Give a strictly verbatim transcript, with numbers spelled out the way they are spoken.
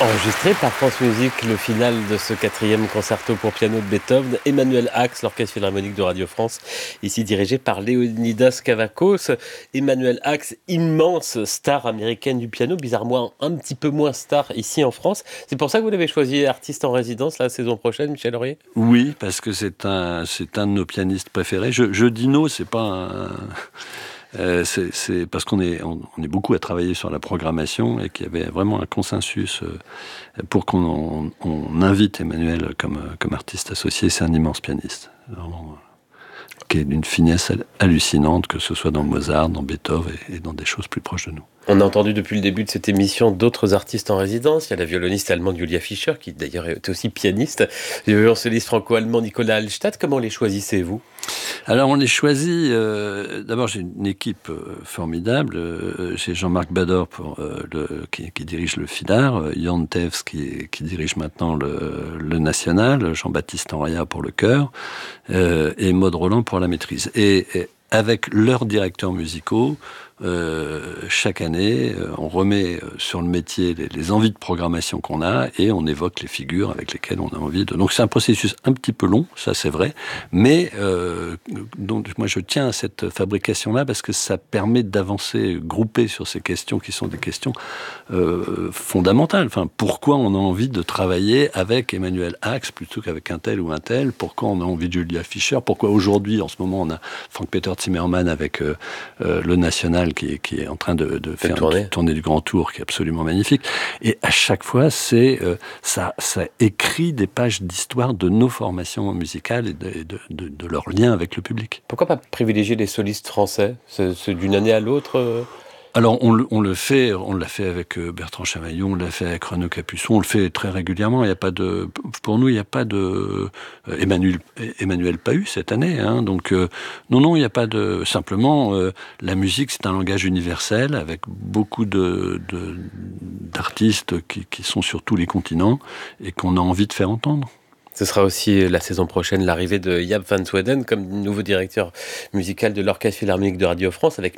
Enregistré par France Musique, le final de ce quatrième concerto pour piano de Beethoven, Emmanuel Ax, l'Orchestre Philharmonique de Radio France, ici dirigé par Leonidas Kavakos. Emmanuel Ax, immense star américaine du piano, bizarrement un petit peu moins star ici en France. C'est pour ça que vous l'avez choisi artiste en résidence la saison prochaine, Michel Aurier ? Oui, parce que c'est un, c'est un de nos pianistes préférés. Je, je dis no, c'est pas un... Euh, c'est, c'est parce qu'on est, on, on est beaucoup à travailler sur la programmation et qu'il y avait vraiment un consensus euh, pour qu'on on, on invite Emmanuel comme, comme artiste associé. C'est un immense pianiste, vraiment, qui est d'une finesse hallucinante, que ce soit dans Mozart, dans Beethoven et, et dans des choses plus proches de nous. On a entendu depuis le début de cette émission d'autres artistes en résidence. Il y a la violoniste allemande Julia Fischer, qui d'ailleurs est aussi pianiste. Il y a le violoncelliste franco-allemand Nicolas Hallstatt. Comment les choisissez-vous ? Alors on les choisit, euh, d'abord j'ai une équipe euh, formidable, euh, j'ai Jean-Marc Bador pour, euh, le, qui, qui dirige le FIDAR, euh, Jan Tevs qui, qui dirige maintenant le, le National, Jean-Baptiste Henria pour le chœur, euh, et Maud Roland pour la maîtrise. Et, et avec leurs directeurs musicaux, Euh, chaque année, euh, on remet sur le métier les, les envies de programmation qu'on a et on évoque les figures avec lesquelles on a envie de... Donc c'est un processus un petit peu long, ça c'est vrai, mais euh, donc, moi je tiens à cette fabrication-là parce que ça permet d'avancer groupé sur ces questions qui sont des questions euh, fondamentales. Enfin, pourquoi on a envie de travailler avec Emmanuel Ax plutôt qu'avec un tel ou un tel ? Pourquoi on a envie de Julia Fischer ? Pourquoi aujourd'hui, en ce moment, on a Frank-Peter Zimmermann avec euh, euh, le National Qui est, qui est en train de, de faire tournée. une tournée du Grand Tour qui est absolument magnifique. Et à chaque fois, c'est, euh, ça, ça écrit des pages d'histoire de nos formations musicales et de, de, de, de leur lien avec le public. Pourquoi pas privilégier les solistes français ? c'est, c'est d'une année à l'autre euh... Alors, on le, on le fait, on l'a fait avec Bertrand Chamaillon, on l'a fait avec Renaud Capuçon, on le fait très régulièrement. Il y a pas de, pour nous, il n'y a pas de Emmanuel, Emmanuel Pahud cette année, hein. Donc, euh, non, non, il n'y a pas de. Simplement, euh, la musique, c'est un langage universel avec beaucoup de, de d'artistes qui, qui sont sur tous les continents et qu'on a envie de faire entendre. Ce sera aussi la saison prochaine l'arrivée de Jaap van Zweden comme nouveau directeur musical de l'Orchestre Philharmonique de Radio France avec